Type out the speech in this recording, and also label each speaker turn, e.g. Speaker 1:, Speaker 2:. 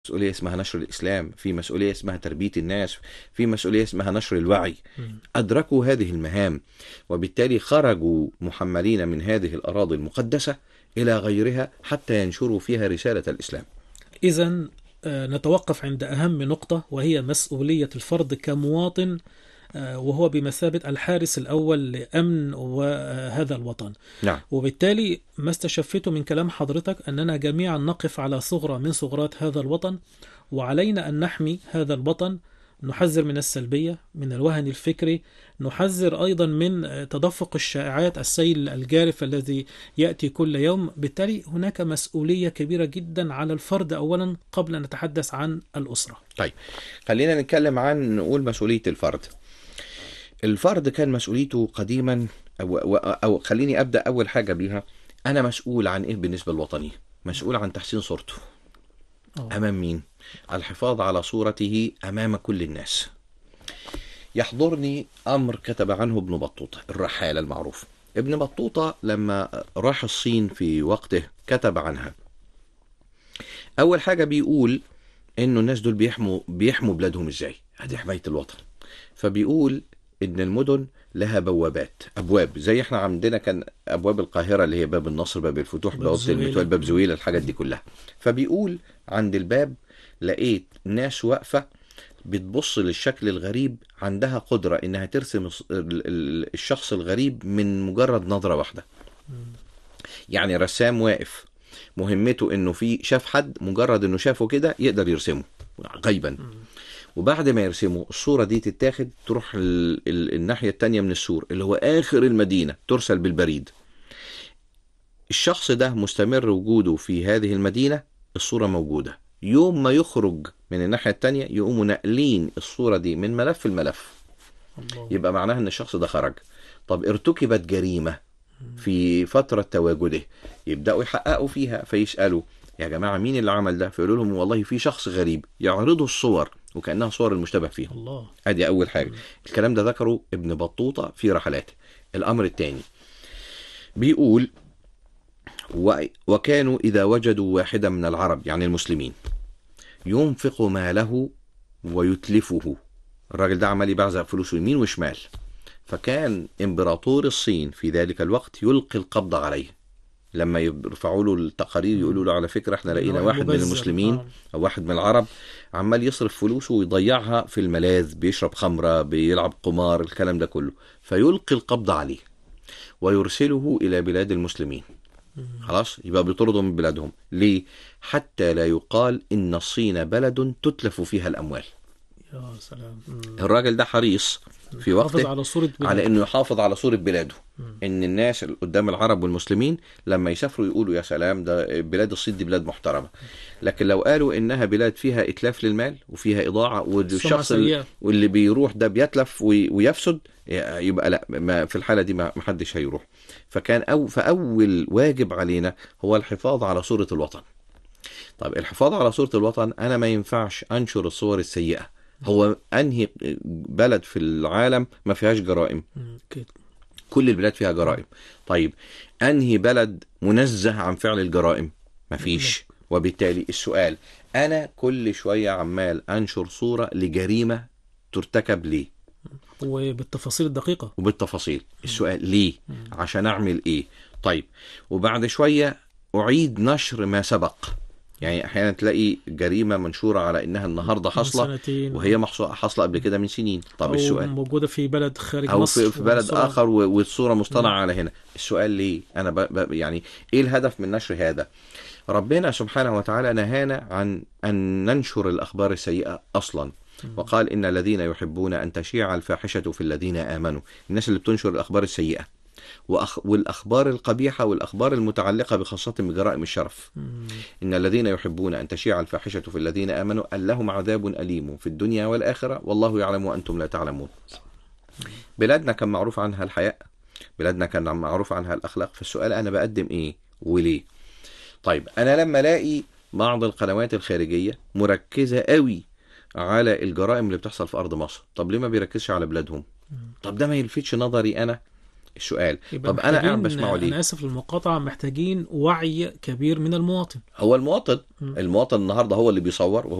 Speaker 1: مسؤولية اسمها نشر الإسلام، في مسؤولية اسمها تربية الناس، في مسؤولية اسمها نشر الوعي. أدركوا هذه المهام، وبالتالي خرجوا محملين من هذه الأراضي المقدسة إلى غيرها حتى ينشروا فيها رسالة الإسلام.
Speaker 2: إذن نتوقف عند أهم نقطة، وهي مسؤولية الفرد كمواطن، وهو بمثابة الحارس الأول لأمن وهذا الوطن.
Speaker 1: نعم.
Speaker 2: وبالتالي ما استشفيته من كلام حضرتك أننا جميعا نقف على ثغرة من ثغرات هذا الوطن، وعلينا أن نحمي هذا الوطن، نحذر من السلبية، من الوهن الفكري، نحذر أيضا من تدفق الشائعات، السيل الجارف الذي يأتي كل يوم. بالتالي هناك مسؤولية كبيرة جدا على الفرد أولا قبل أن نتحدث عن الأسرة.
Speaker 1: طيب، خلينا نتكلم عن نقول مسؤولية الفرد. الفرد كان مسؤوليته قديما أو خليني أبدأ أول حاجة بيها. أنا مسؤول عن إيه بالنسبة للوطني؟ مسؤول عن تحسين صورته. أمام مين؟ الحفاظ على صورته أمام كل الناس. يحضرني أمر كتب عنه ابن بطوطة الرحالة المعروف. ابن بطوطة لما راح الصين في وقته كتب عنها. أول حاجة بيقول إنه الناس دول بيحموا بلادهم إزاي؟ هذه حماية الوطن. فبيقول إن المدن لها بوابات، أبواب، زي إحنا عندنا كان أبواب القاهرة اللي هي باب النصر، باب الفتوح، باب المتوال، باب زويلة، الحاجات دي كلها. فبيقول عند الباب لقيت ناس واقفة بتبص للشكل الغريب، عندها قدرة إنها ترسم الشخص الغريب من مجرد نظرة واحدة. يعني رسام واقف مهمته إنه شاف حد، مجرد إنه شافه كده يقدر يرسمه غيبا. وبعد ما يرسموا الصورة دي تتاخد تروح الناحية التانية من السور اللي هو آخر المدينة، ترسل بالبريد. الشخص ده مستمر وجوده في هذه المدينة، الصورة موجودة. يوم ما يخرج من الناحية التانية يقوموا نقلين الصورة دي من ملف الملف. يبقى معناها ان الشخص ده خرج. طب ارتكبت جريمة في فترة تواجده، يبدأوا يحققوا فيها، فيسألوا يا جماعة مين اللي عمل ده؟ فيقولوا لهم والله في شخص غريب. يعرضوا الصور وكأنها صور المشتبه فيها. الله. ادي اول حاجة. الكلام ده ذكره ابن بطوطة في رحلاته. الامر الثاني بيقول وكانوا اذا وجدوا واحدا من العرب يعني المسلمين ينفق ماله ويتلفه. الراجل ده عمال يبعزق فلوسه يمين وشمال. فكان امبراطور الصين في ذلك الوقت يلقي القبض عليه. لما يرفعوا له التقارير يقولوا له على فكرة احنا لقينا واحد من المسلمين او واحد من العرب عمال يصرف فلوسه ويضيعها في الملاذ، بيشرب خمرة، بيلعب قمار، الكلام ده كله. فيلقي القبض عليه ويرسله الى بلاد المسلمين. خلاص، يبقى بيطردوا من بلادهم. ليه؟ حتى لا يقال ان الصين بلد تتلف فيها الاموال.
Speaker 2: يا سلام.
Speaker 1: الراجل ده حريص في وقته على انه يحافظ على صورة بلاده. ان الناس قدام العرب والمسلمين لما يسافروا يقولوا يا سلام ده بلاد الصين دي بلاد محترمة. لكن لو قالوا انها بلاد فيها اتلاف للمال وفيها اضاعة والشخص واللي بيروح ده بيتلف ويفسد، يبقى لا، ما في الحالة دي ما حدش هيروح. فأول واجب علينا هو الحفاظ على صورة الوطن. طيب، الحفاظ على صورة الوطن، أنا ما ينفعش أنشر الصور السيئة. هو أنهي بلد في العالم ما فيهاش جرائم؟ كل البلاد فيها جرائم. طيب، أنهي بلد منزه عن فعل الجرائم؟ ما فيش. وبالتالي السؤال، أنا كل شوية عمال أنشر صورة لجريمة ترتكب ليه؟
Speaker 2: وبالتفاصيل الدقيقة.
Speaker 1: وبالتفاصيل. السؤال ليه؟ عشان أعمل إيه؟ طيب، وبعد شوية أعيد نشر ما سبق. يعني أحيانا تلاقي جريمة منشورة على إنها النهاردة حصلة وهي حصلة قبل كده من سنين. طب السؤال، أو
Speaker 2: موجودة في بلد خارج
Speaker 1: أو
Speaker 2: مصر
Speaker 1: في بلد آخر والصورة مصطنعة على هنا. السؤال ليه؟ أنا يعني إيه الهدف من نشر هذا؟ ربنا سبحانه وتعالى نهانا عن أن ننشر الأخبار السيئة أصلا. وقال إن الذين يحبون أن تشيع الفاحشة في الذين آمنوا. الناس اللي بتنشر الأخبار السيئة والأخبار القبيحة والأخبار المتعلقة بخاصة بجرائم الشرف. إن الذين يحبون أن تشيع الفاحشة في الذين آمنوا أن لهم عذاب أليم في الدنيا والآخرة والله يعلم وأنتم لا تعلمون. بلادنا كان معروف عنها الحياء، بلادنا كان معروف عنها الأخلاق. فالسؤال أنا بقدم إيه وليه؟ طيب، أنا لما ألاقي بعض القنوات الخارجية مركزة قوي على الجرائم اللي بتحصل في أرض مصر، طب ليه ما بيركزش على بلادهم؟ طب ده ما يلفتش نظري أنا السؤال.
Speaker 2: يبقى
Speaker 1: طب انا قاعد
Speaker 2: محتاجين،
Speaker 1: بسمعه ليه؟
Speaker 2: أنا آسف للمقاطعة، محتاجين وعي كبير من المواطن.
Speaker 1: هو المواطن،
Speaker 2: م.
Speaker 1: المواطن النهارده هو اللي بيصور